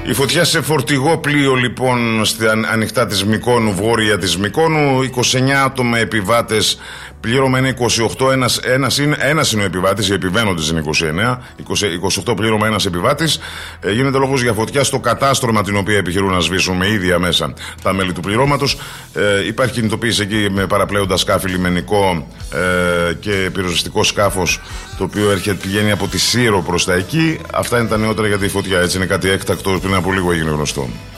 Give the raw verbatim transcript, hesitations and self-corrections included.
Η φωτιά σε φορτηγό πλοίο λοιπόν στα ανοιχτά της Μυκόνου, βόρεια της Μυκόνου. είκοσι εννέα άτομα επιβάτες, πλήρωμα είναι είκοσι οκτώ, ένας, ένας, είναι, ένας είναι ο επιβάτης, οι επιβαίνοντες είναι είκοσι εννέα, είκοσι, είκοσι οκτώ πλήρωμα, ένας επιβάτης. Ε, γίνεται λόγος για φωτιά στο κατάστρωμα την οποία επιχειρούν να σβήσουν με ίδια μέσα τα μέλη του πληρώματος. Ε, υπάρχει κινητοποίηση εκεί με παραπλέοντα σκάφη, λιμενικό ε, και πυροσβεστικό σκάφος, το οποίο έρχεται, πηγαίνει από τη Σύρο προς τα εκεί. Αυτά είναι τα νεότερα για τη φωτιά, έτσι είναι κάτι έκτακτο, πριν από λίγο έγινε γνωστό.